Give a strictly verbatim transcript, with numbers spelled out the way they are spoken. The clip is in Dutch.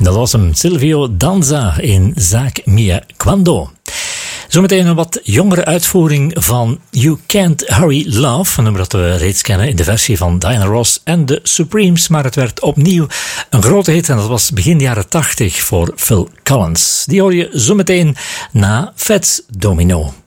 Dat was hem, Silvio Danza in Zaak Mia Quando. Zometeen een wat jongere uitvoering van You Can't Hurry Love, een nummer dat we reeds kennen in de versie van Diana Ross en de Supremes, maar het werd opnieuw een grote hit en dat was begin jaren tachtig voor Phil Collins. Die hoor je zometeen na Fats Domino.